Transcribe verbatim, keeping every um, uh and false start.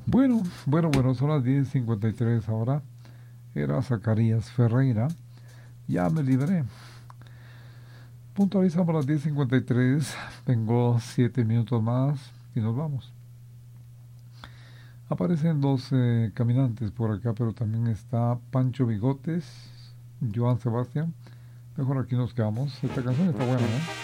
Bueno, bueno, bueno, son las diez cincuenta y tres ahora. Era Zacarías Ferreira. Ya me libré. Puntualizamos las diez cincuenta y tres. Tengo siete minutos más y nos vamos. Aparecen dos eh, caminantes por acá, pero también está Pancho Bigotes, Joan Sebastián. Mejor aquí nos quedamos. Esta canción está buena, ¿eh?